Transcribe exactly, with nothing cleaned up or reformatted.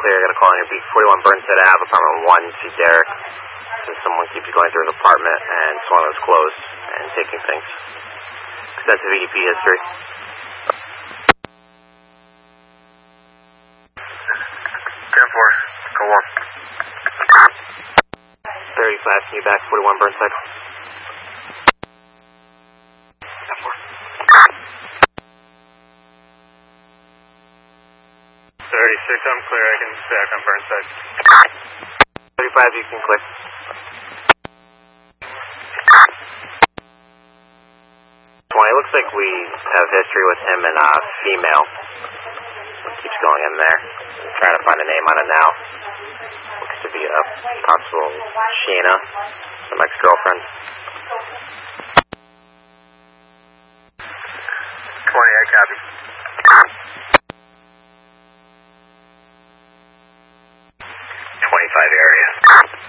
clear. I got a call on your beat. forty-one Burnside Ave, apartment one. See Derek. So someone keeps going through his apartment and swung his clothes and taking things. Extensive E D P history. ten four, go on. thirty-five, can you back forty-one Burnside? ten four. thirty-six, I'm clear. I can back on Burnside. thirty-five, you can click. twenty, looks like we have history with him and a female. Keeps going in there. I'm trying to find a name on it now. Looks to be a possible Sheena, some ex-girlfriend. twenty, I copy. twenty-five area.